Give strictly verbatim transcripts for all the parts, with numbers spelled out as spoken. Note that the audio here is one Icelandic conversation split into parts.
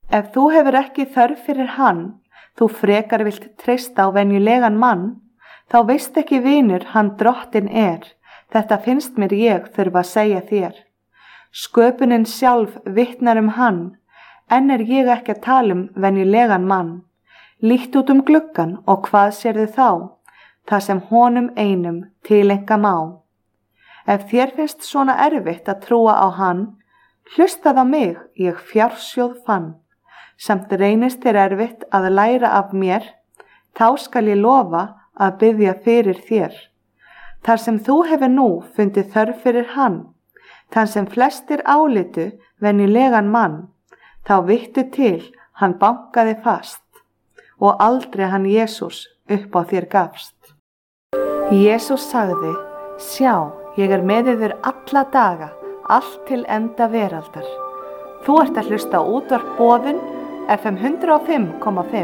Ef þú hefur ekki þörf fyrir hann, þú frekar vilt treysta á venjulegan mann, þá veist ekki vinur hann drottin er, þetta finnst mér ég þurfa að segja þér. Sköpunin sjálf vitnar um hann, en er ég ekki að tala um venjulegan mann. Líkt út um gluggan og hvað sérðu þá, það sem honum einum tileinka má. Ef þér finnst svona erfitt að trúa á hann, hlustað á mig, ég fjársjóð fann. Samt reynist þér erfitt að læra af mér, þá skal ég lofa að biðja fyrir þér. Þar sem þú hefur nú fundið þörf fyrir hann, þann sem flestir álitu venjulegan mann, þá vittu til hann bankaði fast og aldrei hann Jesús upp á þér gafst. Jesús sagði, sjá, ég er með yður alla daga, allt til enda veraldar. Þú ert að hlusta á útvarp Boðun, F M hundrað og fimm komma fimm.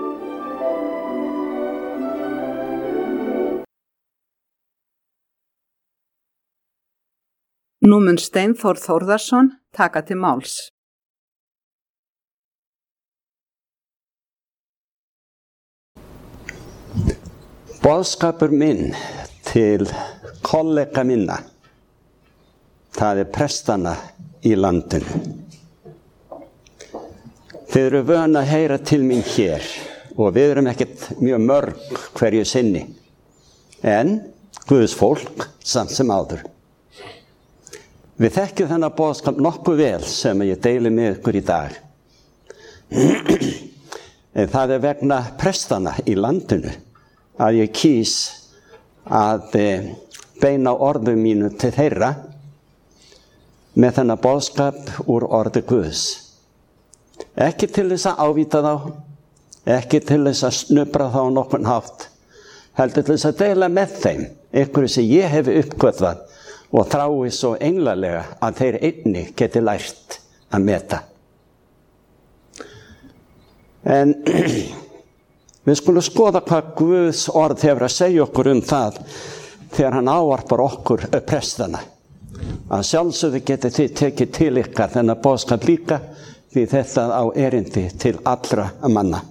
Nú mun Steinþór Þórðarson taka til máls. Boðskapur minn til kollega minna, það er prestana í landinu. Þið eru vön að heyra til mín hér og við erum ekkert mjög mörg hverju sinni, en Guðs fólk samt sem áður. Við þekkjum þennan boðskap nokkuð vel sem ég deili með ykkur í dag. En það er vegna prestana í landinu að ég kýs að beina orðum mínu til þeirra með þennan boðskap úr orði Guðs. Ekki til þess að ávíta þá, ekki til þess að snubra þá nokkurn hátt, heldur til þess að deila með þeim einhverju sem ég hef uppgötvað og þrái svo englalega að þeir einni geti lært að meta. En við skulum skoða hvað Guðs orð hefur að segja okkur um það þegar hann ávarpar okkur prestana. Að sjálfsögðu geti þið tekið til ykkar þennan boðskap líka, því þetta á erindi til allra manna.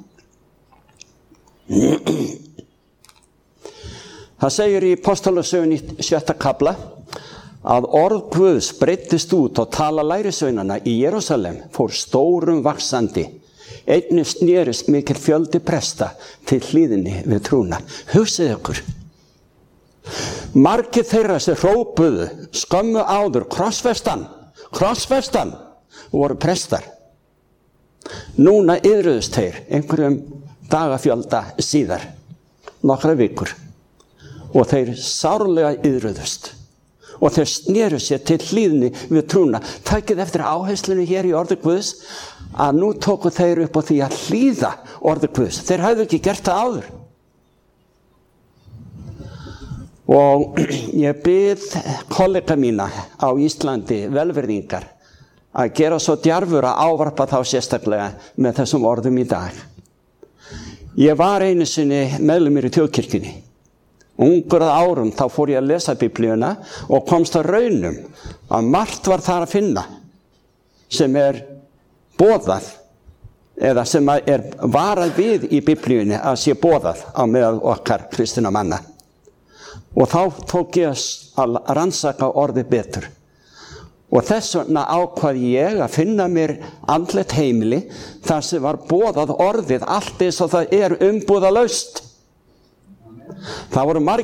Það segir í Apostalasögunni í sjötta kafla að orð Guðs breiddist út og tala lærisveinana í Jerúsalem fór stórum vaxandi. Einnig snerist mikil fjöldi presta til hlýðinni við trúna. Hugsið ykkur. Margir þeirra sem hrópuðu skömmu áður krossfestan, krossfestan voru prestar. Núna iðruðust þeir einhverjum dagafjölda síðar, nokkra vikur, og þeir sárlega iðruðust og þeir sneru sér til hlýðni við trúna. Takið eftir áherslunni hér í orði Guðs að nú tóku þeir upp á því að hlýða orði Guðs. Þeir hafðu ekki gert það áður. Og ég bið kollega mína á Íslandi velvirðingar að gera svo djarfur að ávarpa þá sérstaklega með þessum orðum í dag. Ég var einu sinni meðlimur í þjóðkirkjunni. Ungur að árum þá fór ég að lesa Biblíuna og komst að raunum að margt var þar að finna sem er boðað eða sem er varað við í Biblíunni að sé boðað á meðal okkar kristinna manna. Og þá tók ég að rannsaka orðið betur. Og þess vegna ákvað ég að finna mér andlegt heimili þar sem var boðað orðið allt eins og það er umbúðalaust. Það voru margir